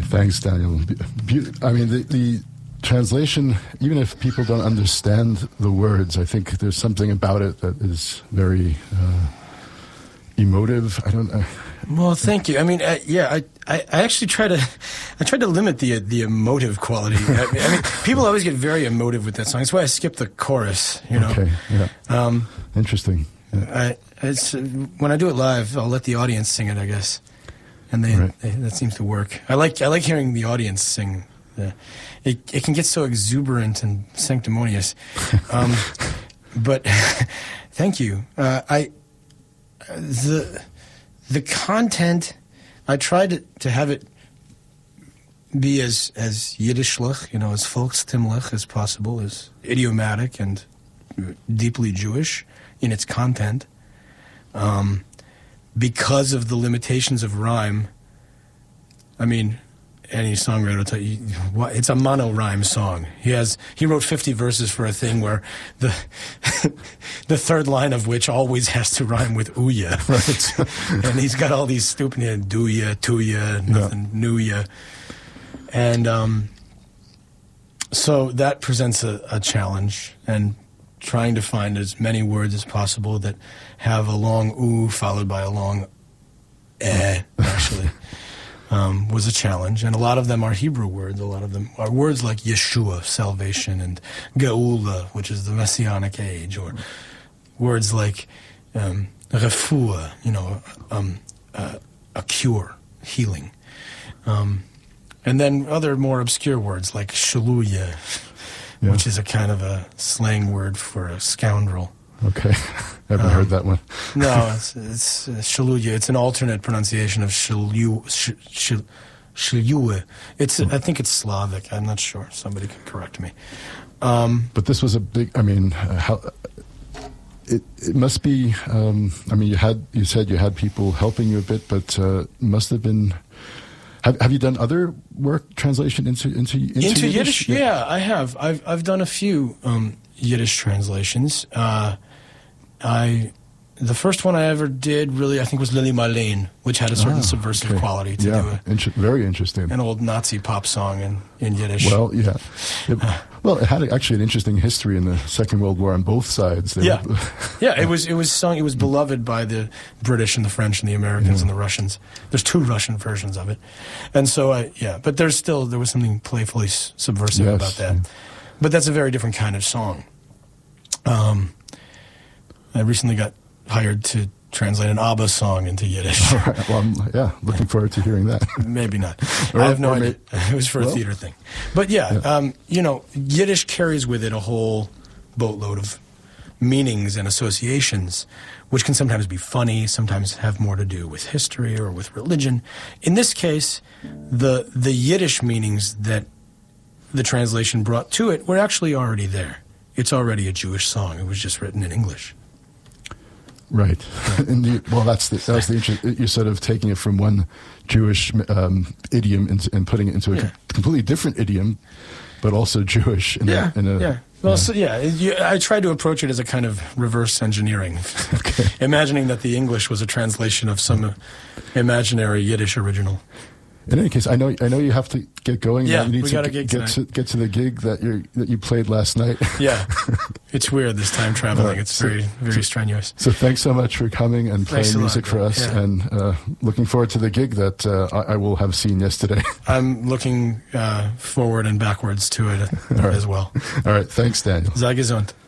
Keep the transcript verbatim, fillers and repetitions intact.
Thanks, Daniel. Be- I mean, the, the translation, even if people don't understand the words, I think there's something about it that is very uh, emotive. I don't know. Well, thank you. I mean, uh, yeah, I, I, I actually try to, I tried to limit the the emotive quality. I mean, I mean, people always get very emotive with that song. That's why I skip the chorus. You know. Okay. Yeah. Um, Interesting. Yeah. I, it's uh, when I do it live, I'll let the audience sing it, I guess, and they, Right. they that seems to work. I like I like hearing the audience sing. Uh, it it can get so exuberant and sanctimonious. Um, but thank you. Uh, I the. The content, I tried to, to have it be as, as Yiddishlich, you know, as volksstimmlich as possible, as idiomatic and deeply Jewish in its content. Um, because of the limitations of rhyme, I mean, any songwriter will tell you, what, it's a mono-rhyme song. He has he wrote fifty verses for a thing where the the third line of which always has to rhyme with ouya. Right. And he's got all these stupid yeah, do-ya, to-ya, nothing, yeah. new-ya. And um, so that presents a, a challenge, and trying to find as many words as possible that have a long oo followed by a long eh, actually. Um, was a challenge, and a lot of them are Hebrew words. A lot of them are words like Yeshua, salvation, and Geula, which is the Messianic age, or words like um, refuah, you know, um, uh, a cure, healing. Um, and then other more obscure words like shaluya, yeah. which is a kind of a slang word for a scoundrel. Okay. I haven't um, heard that one. No, it's, it's uh, shaluya. It's an alternate pronunciation of shalu, sh, sh, shaluya. It's, mm. I think it's Slavic. I'm not sure. Somebody can correct me. Um, but this was a big, I mean, uh, how, it, it must be, um, I mean, you had, you said you had people helping you a bit, but uh, must have been, have, have you done other work, translation into, into, into, into Yiddish? Yiddish? Yeah. yeah, I have. I've, I've done a few um, Yiddish translations. Uh, I, the first one I ever did, really, I think, was Lili Marleen, which had a certain ah, subversive okay. quality to yeah, do it. Inter- very interesting. An old Nazi pop song in, in Yiddish. Well, yeah. It, well, it had actually an interesting history in the Second World War on both sides. They yeah, were, yeah. It was it was sung. It was beloved by the British and the French and the Americans yeah. and the Russians. There's two Russian versions of it, and so I yeah. But there's still there was something playfully subversive yes. about that. But that's a very different kind of song. Um. I recently got hired to translate an ABBA song into Yiddish. All right. Well, I'm, yeah, looking forward to hearing that. Maybe not. Or, I have no may- idea. It was for well, a theater thing. But yeah, yeah. Um, you know, Yiddish carries with it a whole boatload of meanings and associations, which can sometimes be funny, sometimes have more to do with history or with religion. In this case, the the Yiddish meanings that the translation brought to it were actually already there. It's already a Jewish song. It was just written in English. Right. And you, well, that's the, that's the interest. You're sort of taking it from one Jewish um, idiom and, and putting it into a yeah. com- completely different idiom, but also Jewish. In yeah. A, in a, yeah. Well, yeah. so yeah, you, I tried to approach it as a kind of reverse engineering, okay. imagining that the English was a translation of some imaginary Yiddish original. In any case, I know I know you have to get going. Yeah, you need we to got a g- gig get to get to the gig that you that you played last night. Yeah, it's weird this time traveling. Uh, it's so, very very so, strenuous. So thanks so much for coming and Thanks playing a music lot, for us, yeah. and uh, looking forward to the gig that uh, I, I will have seen yesterday. I'm looking uh, forward and backwards to it right. as well. All right, thanks, Daniel. Sei gesund.